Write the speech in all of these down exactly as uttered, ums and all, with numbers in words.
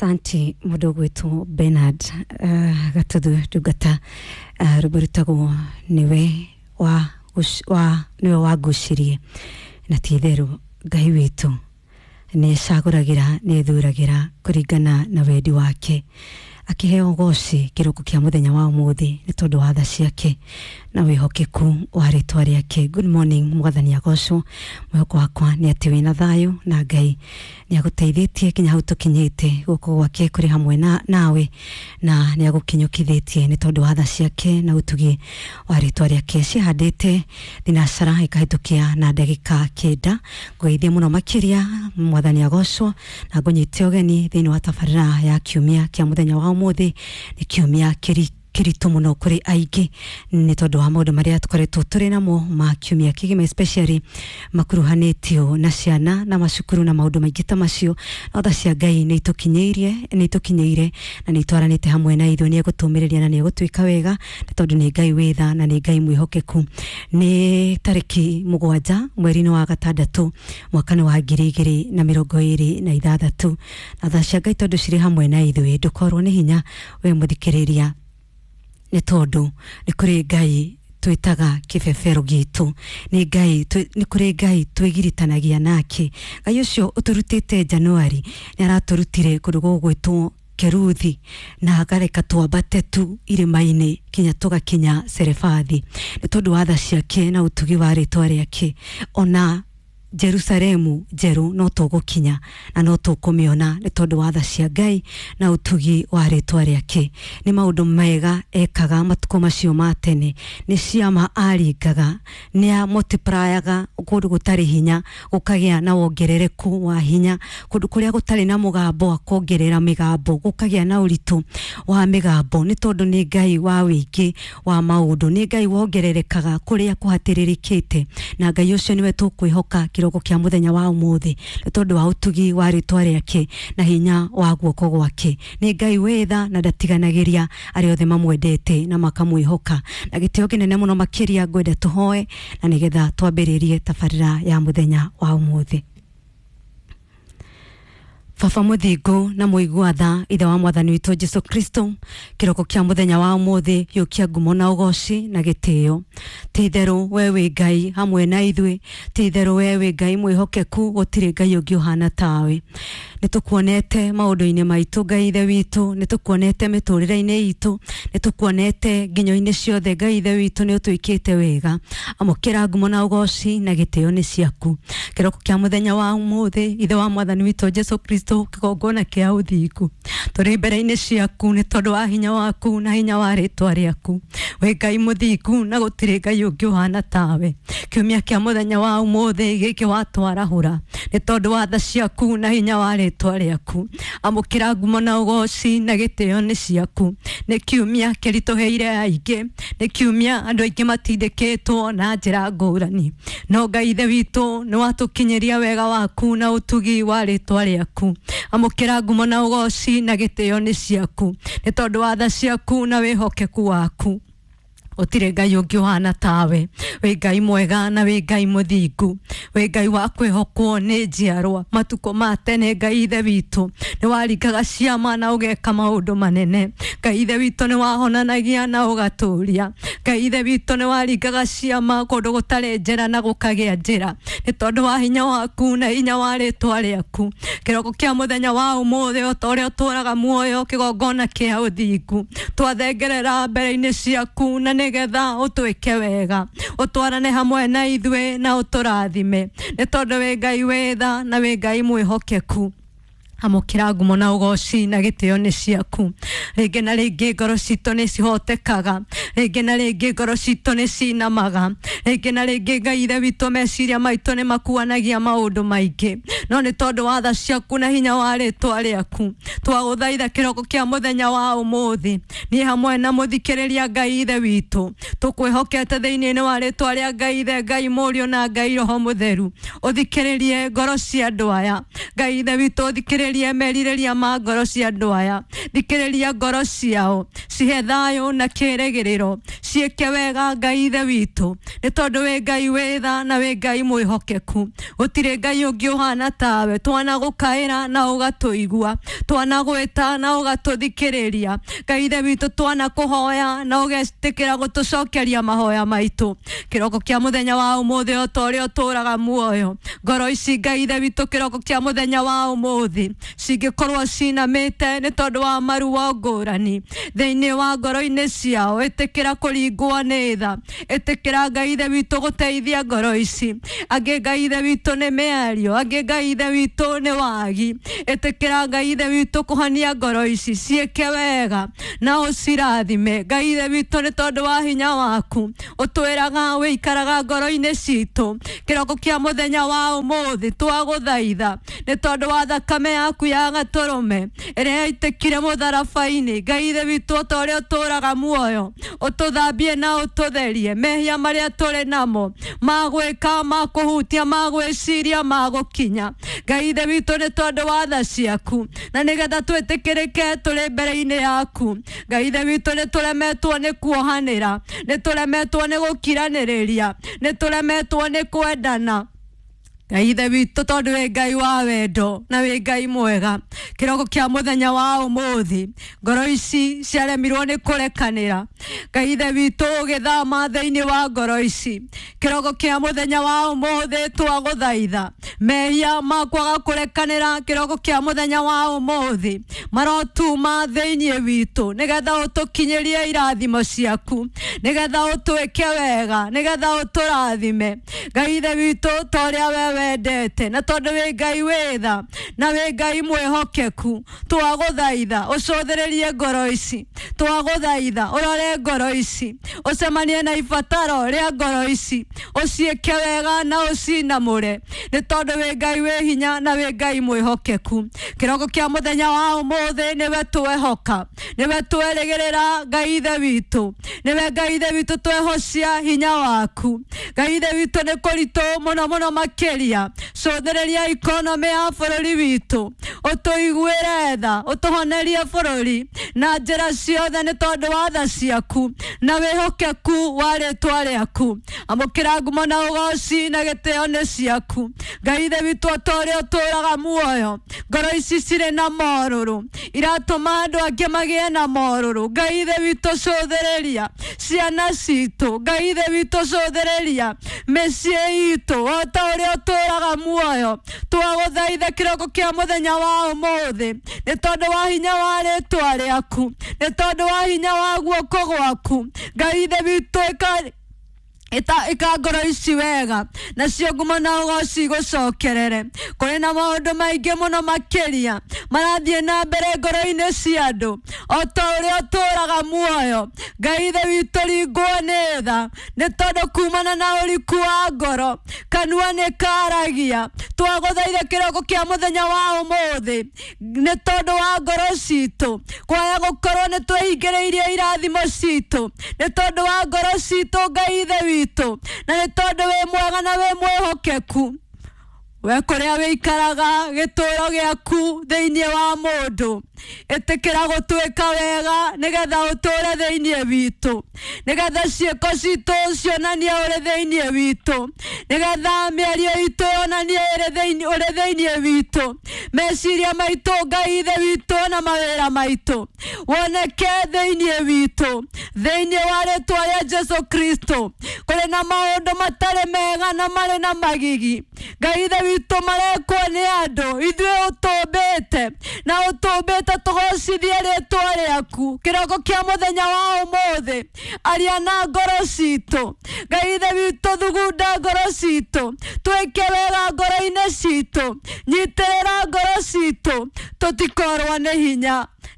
Santi mudogo wetu Bernard uh, gatudu dugata uh, ruburutago niwe wa ush, wa niwe wagushirie na titheru Ngai witu ni caguragira ni thuragira kuringana na wendi wake akiheo goci kiroko kia muthenya wa umuthi ni tondu wa tha ciake na wihokeku wa ritwa riake. Good morning mwathani agocwo mwihoko wakwa ni ati wina thayu na Ngai ni aguteithitie kinya hau tukinyite guku gwake kuri hamwe na nawe na ni agukinyukithitie ni tondu wa tha ciake na utugi wa ritwa riake cihandite thinacara ikahitukia na ndagika kenda ngweithie muno makiria mwathani agocwo na ngunyite ugeni thiini wa tabarira ya kiumia kia muthenya wa umuthi ni kiumia kiri kirito muno kuri aigi ni tondu wa maundu maria tukoretwo turi namo ma kiumia kigima especially makuruhanitio na ciana na macukuru na maundu maingi ta macio no tha cia Ngai ni itukinyiirie ni itukinyiire na ni itwaranite hamwe na ithu ni egutumiriria na ni egutwika wega ni tondu ni Ngai witha na ni Ngai mwihokeku. Ni tariki mugwanja mweri wa gatandatu mwaka wa ngiri igiri na mirongo iri na ithathatu na tha cia Ngai tondu ciri hamwe na ithu ndukorwo ni hinya we muthikiriria ni tondu ni kuri Ngai twitaga kibebero gitu ni Ngai ni kuri Ngai twigiritanagia nake. Ngai ucio uturutite January ni araturutire kundu gwitwo Keruthi na agareka twambate tu irimaini kinya tugakinya Serefathi ni tondu wa tha ciake na utugi wa ritwa riake. Ona Jerusalemu jeru no tugukinya na no tukumiona ni tondu wa tha cia Ngai na utugi wa ritwa riake. Ni maundu mega ekaga matuko macio matene ni ciama aringaga ni a multiplyaga kundu gutari hinya gukagia na wongerereku wa hinya kundu kuria gutari na mugambo akongerera migambo gukagia na uritu wa migambo ni tondu ni Ngai wa wingi wa maundu ni Ngai wongererekaga kuria kuhatiririkite na Ngai ucio niwe tukwihoka kiroko kia muthenya wa umuthi ni tondu wa utugi wa ritwa riake na hinya wa guoko gwake. Ni Ngai wetha na ndatiganagiria ari othe mamwendete na makamwihoka na gitio kinene muno makiria ngwenda tuhoe na nigetha twambiririe tabarira ya muthenya wa umuthi. Baba muthingu na muigua tha ithe wa mwathani witu Jesu Kristo kiroko kia muthenya wa umuthi yukia ngumo na ugoci na gitio titheru wewe Ngai hamwe na ithwe titheru wewe Ngai mwihokeku gutire Ngai ungi uhana tawe nitukuonete maundu-ini maitu Ngai ithe witu nitukuonete miturire-ini itu nitukuonete nginyo-ini ciothe Ngai ithe witu ni utwikite wega amukira ngumo na ugoci na gitio ni ciaku kiroko kia muthenya wa umuthi ithe wa mwathani witu Jesu Kristo kigongona kia uthiku turi mbere-ini ciaku ni tondu wa hinya waku na hinya wa ritwa riaku we Ngai muthiku na gutire Ngai ungi uhana tawe kiumia kia muthenya wa umuthi giki watwarahura ni tondu wa tha ciaku na hinya wa ritwa riaku amukira ngumo na ugoci na gitio ni ciaku ni kiumia kirituheire aingi ni kiumia andu aingi matindikitwo na njira ngurani no Ngai ithe witu ni watukinyiria wega waku na utugi wa ritwa riaku amukira ngumo na ugoci na gitio ni ciaku ni tondu wa tha ciaku na wihokeku waku utire Ngai ungi uhana tawe we Ngai mwega na we Ngai muthingu we Ngai wa kwihokwo ni njiarwa matuko matene Ngai ithe witu ni waringaga ciama na ugeka maundu manene Ngai ithe witu ni wahonanagia na ugaturia Ngai ithe witu ni waringaga ciama kundu gutari njira na gukagia njira ni tondu wa hinya waku na hinya wa ritwa riaku kiroko kia muthenya wa umuthi utoria uturaga muoyo kigongona kia uthingu twathengerera mbere-ini ciaku na nigetha utwike wega utwarane hamwe na ithwe na uturathime ni tondu we Ngai wetha na we Ngai mwihokeku amukira ngumo na ugoci na gitio ni ciaku ringi na ringi ngoro citu ni cihotekaga ringi na ringi ngoro citu ni cinamaga ringi na ringi Ngai ithe witu meciria maitu ni makuanagia maundu maingi no ni tondu wa tha ciaku na hinya wa ritwa riaku twaguthaitha kiroko kia muthenya wa umuthi ni hamwe na muthikiriria Ngai ithe witu tukwihokete thiini wa ritwa ria Ngai ithe Ngai murio na Ngai roho mutheru uthikiririe ngoro cia andu aya Ngai ithe witu uthikiririe thikiriria meririria ma ngoro cia andu aya thikiriria ngoro ciao cihe thayo na kiregiriro cieke wega Ngai ithe witu ni tondu we Ngai witha na we Ngai mwihokeku gutire Ngai ungi uhana tawe twana gukaira na ugatuigua twana gweta na ugatuthikiriria Ngai ithe witu twana kuhoya na ugestikira gutucokeria mahoya maitu kiroko kia muthenya wa umuthi otore oturaga muoyo ngoro ici Ngai ithe witu kiroko kia muthenya wa umuthi cingikorwo cinamite ni tondu wa maruo ngurani thiini wa ngoro-ini ciao itikira kuringwo ni tha itikira Ngai ithe witu guteithia ngoro ici angi Ngai ithe witu ni miario angi Ngai ithe witu ni wagi itikira Ngai ithe witu kuhania ngoro ici cieke wega na ucirathime Ngai ithe witu ni tondu wa hinya waku utwiraga wikaraga ngoro-ini citu kiroko kia muthenya wa umuthi twaguthaitha ni tondu wa thakame yaku ya gaturume iria itikire mutharabaini Ngai ithe witu otore oturaga muoyo ututhambie na ututherie mehia maria turi namo magwika makuhutia magwiciria magukinya Ngai ithe witu ni tondu wa tha ciaku na nigetha twitikirike turi mbere-ini yaku Ngai ithe witu ni turemetwo ni kuohanira ni turemetwo ni gukiraniria ni turemetwo ni kwendana Ngai ithe witu tondu we Ngai wa wendo na we Ngai mwega kiroko kia muthenya wa umuthi ngoro ici ciaremirwo ni kurekanira Ngai ithe witu ugithama thiini wa ngoro ici kiroko kia muthenya wa umuthi twaguthaitha mehia makwaga kurekanira kiroko kia muthenya wa umuthi marotuma thiini witu nigetha utukinyirie irathimo ciaku nigetha utwike wega nigetha uturathime Ngai ithe witu toria wewe wendete na tondu we Ngai witha na we Ngai mwihokeku twaguthaitha ucothererie ngoro ici twaguthaitha urore ngoro ici ucemanie na ibataro ria ngoro ici ucieke wega na ucinamure ni tondu we Ngai we hinya na we Ngai mwihokeku kiroko kia muthenya wa umuthi niwe twehoka niwe twerigirira Ngai ithe witu niwe Ngai ithe witu twehocia hinya waku Ngai ithe witu ni kuritu muno muno makiria cothereria economy ya bururi witu utuiguire tha utuhonerie bururi na njira ciothe ni tondu wa tha ciaku na wihokeku wa ritwa riaku amukira ngumo na ugoci na gitio ni ciaku Ngai ithe witu otore oturaga muoyo ngoro ici ciri na moruru iratuma andu angi magie na moruru Ngai ithe witu cothereria ciana citu Ngai ithe witu cothereria mĩciĩ itu otore oturaga muoyo twaguthaitha kiroko kia muthenya wa umuthi ni tondu wa hinya wa ritwa riaku ni tondu wa hinya wa guoko gwaku Ngai ithe witu ikari Ita ikangoro ici wega na cio ngumo na ugoci gucokerere kuri na maundu maingi muno makiria marathie na mbere ngoro-ini cia andu ota uria uturaga muoyo Ngai ithe witu ringwo ni tha ni tondu kumana na uriku wa ngoro kanua ni karagia twaguthaitha kiroko kia muthenya wa umuthi ni tondu wa ngoro citu kwaya gukorwo ni twihingiriirie irathimo citu ni tondu wa ngoro citu Ngai ithe witu na ni tondu we mwega na we mwihokeku we kuria wikaraga gituro giaku thiini wa mundu itikira gutwika wega nigetha uture thiini witu nigetha cieko citu cionanie uri thiini witu nigetha mĩario itu yonanie uri thiini uri thiini witu meciria maitu Ngai ithe witu na mawira maitu woneke thiini witu thiini wa ritwa ria Jesu Kristo kuri na maundu matari mega na mari na magigi Ngai ithe witu marekwo ni andu ithuĩ utumbite na utumbite tugocithie ritwa riaku kiroko kia muthenya wa umuthi aria na ngoro citu Ngai ithe witu thugunda ngoro citu twike wega ngoro-ini citu nyitirira ngoro citu tutikorwo ni hinya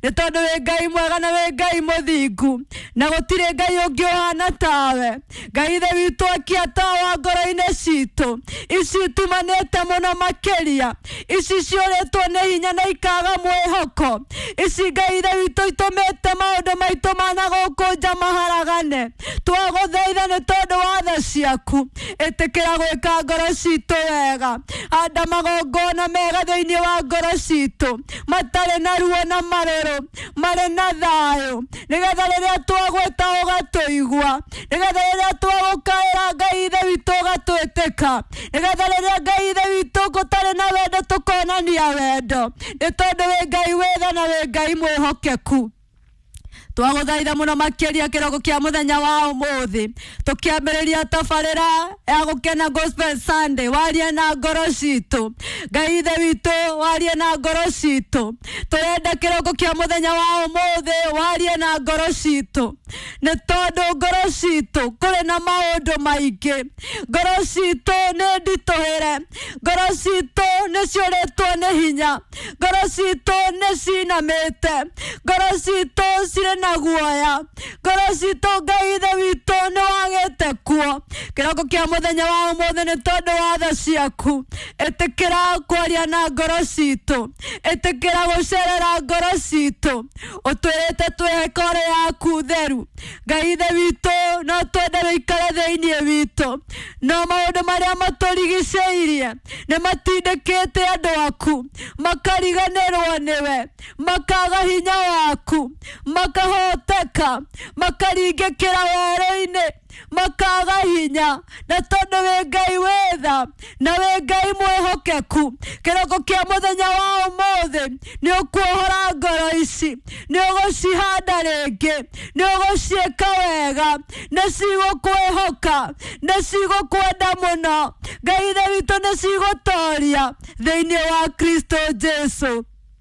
nĩ tondũ wĩ Ngai mwega na wĩ Ngai mũthingu na gũtirĩ Ngai ũngĩ ũhana tawe. Ngai ithe witũ akia tawa ngoro-inĩ citũ ici tumanĩte mũno makĩria, ici ciũrĩtwo nĩ hinya na ikaga mwĩhoko, ici Ngai ithe witũ itũmĩte maũndũ maitũ mana gũkũ nja maharagane. Twagũthaitha nĩ tondũ wa tha ciaku ĩtĩkĩra gwĩka ngoro citũ wega, handa magongona mega thĩinĩ wa ngoro citũ matarĩ na ruo na marũrũ, marĩ na thayũ, nĩgetha rĩrĩa twagwĩta ũgatũigua, nĩgetha rĩrĩa twagũkaĩra Ngai ithe witũ ũgatwĩtĩka, nĩgetha rĩrĩa Ngai ithe witũ gũtarĩ na wendo tũkonania wendo, nĩ tondũ wĩ Ngai wĩtha na wĩ Ngai mwĩhokeku. Twagũthaitha mũno makĩria kĩroko kĩa mũthenya wa ũmũthĩ tũkĩambĩrĩria tabarĩra ya gũkena Gospel Sunday, warie na ngoro citũ. Ngai ithe witũ warie na ngoro citũ, tũrenda kĩroko kĩa mũthenya wa ũmũthĩ warie na ngoro citũ, nĩ tondũ ngoro citũ kũrĩ na maũndũ maingĩ, ngoro citũ nĩ nditũhĩre, ngoro citũ nĩ ciũrĩtwo nĩ hinya, ngoro citũ nĩ cinamĩte, ngoro citũ cirĩ na guoya, ngoro citũ Ngai ithe witũ nĩ wagĩte kuo. Kĩroko kĩa mũthenya wa ũmũthĩ nĩ tondũ wa tha ciaku ĩtĩkĩra kwaria na ngoro citũ, ĩtĩkĩra gũcerera ngoro citũ, ũtwĩrĩte twĩhe kore yaku theru. Ngai ithe witũ no twende wĩikare thĩinĩ witũ, no maũndũ marĩa matũrigicĩirie nĩ matindĩkĩte andũ aku, makariganĩrwo nĩwe, makaga hinya waku, makahoteka, makaringĩkĩra werũ-inĩ, makaga hinya, na tondũ wĩ Ngai wĩtha na wĩ Ngai mwĩhokeku. Kĩroko kĩa mũthenya wa ũmũthĩ nĩ ũkuohora ngoro ici, nĩ ũgũcihanda rĩngĩ, nĩ ũgũciĩka wega, nĩ cigũkwĩhoka, nĩ cigũkwenda mũno. Ngai ithe witũ nĩ cigũtoria thĩinĩ wa Kristo Jesu.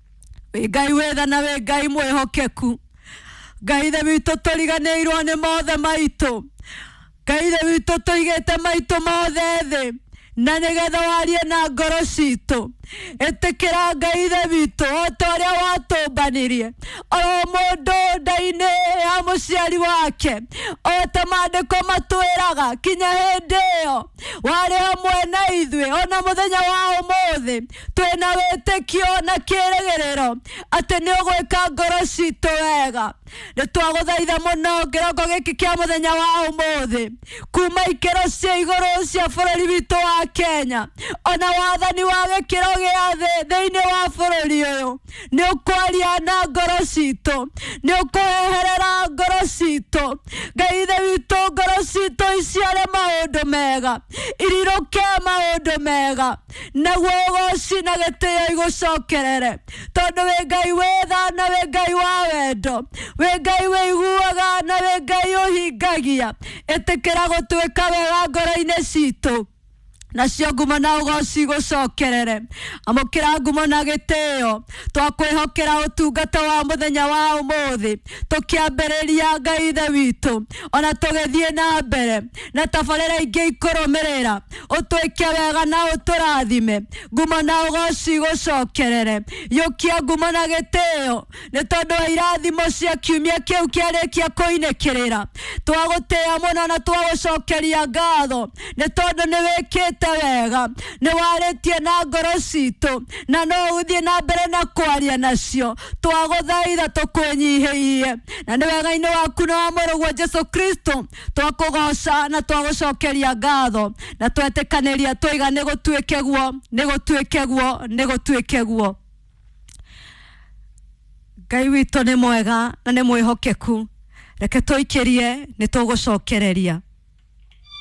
Wĩ Ngai wĩtha na wĩ Ngai mwĩhokeku. Ngai ithe witũ tũriganĩirwo nĩ mothe maitũ, Ngai ithe witũ tũigĩte maitũ mothe thĩ, na nĩgetha warie na ngoro citũ, ĩtĩkĩra Ngai ithe witũ o ta ũrĩa watũmbanirie o mũndũ nda-inĩ ya mũciari wake, o ta maandĩko matwĩraga kinya hĩndĩ ĩyo warĩ hamwe na ithuĩ. Ona mũthenya wa ũmũthĩ twĩna wĩtĩkio na kĩĩrĩgĩrĩro atĩ nĩ ũgwĩka ngoro citũ wega. Nĩ twagũthaitha mũno kĩroko gĩkĩ kĩa mũthenya wa ũmũthĩ, kuma ikĩro cia igũrũ cia bũrũri witũ wa Kenya, ona wathani wa gĩkĩro gĩa thĩ thĩinĩ wa bũrũri ũyũ, nĩ ũkwaria na ngoro citũ, nĩ ũkũheherera ngoro citũ. Ngai ithe witũ ngoro citũ iciare maũndũ mega, irirũke maũndũ mega, naguo ũgooci na gĩtĩo igũcokerere, tondũ wĩ Ngai wĩtha na wĩ Ngai wa wendo, wĩ Ngai wĩiguaga na wĩ Ngai ũhingagia. Ĩtĩkĩra gũtwĩka wega ngoro-inĩ citũ, nacio ngumo na ũgooci gũcokerere. Amũkĩra ngumo na gĩtĩo, twakwĩhokera ũtungata wa mũthenya wa ũmũthĩ, tũkĩambĩrĩria Ngai ithe witũ, ona tũgĩthiĩ na mbere na tabarĩra ingĩ ikũrũmĩrĩra. Ũtwĩke wega na ũtũrathime, ngumo na ũgooci gũcokerere. Yũkia ngumo na gĩtĩo nĩ tondũ wa irathimo cia kiumia kĩu kĩarĩkia kũinĩkĩrĩra. Twagũtĩĩa mũno na twagũcokeria ngatho nĩ tondũ nĩ wĩkĩte wega, nĩ warĩtie na ngoro citũ, na no ũthiĩ na mbere na kwaria nacio. Twagũthaitha tũkwĩnyihĩie, na nĩ wega-inĩ waku na wa mũrũguo Jesu Kristo twakũgoca na twagũcokeria ngatho, na twetĩkanĩria tũiga nĩ gũtuĩke guo, nĩ gũtuĩke guo, nĩ gũtuĩke guo. Ngai witũ nĩ mwega na nĩ mwĩhokeku, reke tũikĩrie nĩ tũgũcokereria.